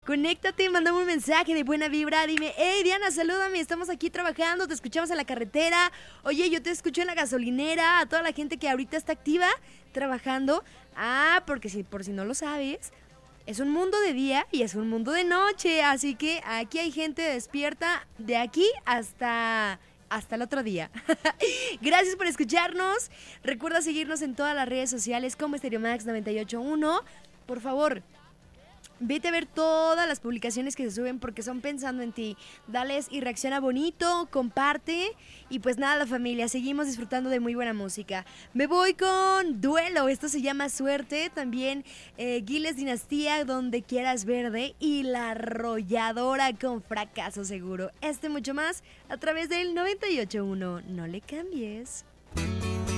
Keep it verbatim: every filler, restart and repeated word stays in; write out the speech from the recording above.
Conéctate, mándame un mensaje de buena vibra. Dime, hey Diana, salúdame, estamos aquí trabajando, te escuchamos en la carretera. Oye, yo te escucho en la gasolinera. A toda la gente que ahorita está activa, trabajando. Ah, porque si, por si no lo sabes, es un mundo de día y es un mundo de noche. Así que aquí hay gente despierta de aquí hasta... hasta el otro día. Gracias por escucharnos. Recuerda seguirnos en todas las redes sociales como Stereomax noventa y ocho punto uno. Por favor, vete a ver todas las publicaciones que se suben porque son pensando en ti. Dales y reacciona bonito, comparte. Y pues nada, familia, seguimos disfrutando de muy buena música. Me voy con Duelo, esto se llama Suerte. También eh, Giles Dinastía, Donde Quieras Verde. Y La Arrolladora con Fracaso Seguro. Este mucho más a través del noventa y ocho punto uno. No le cambies.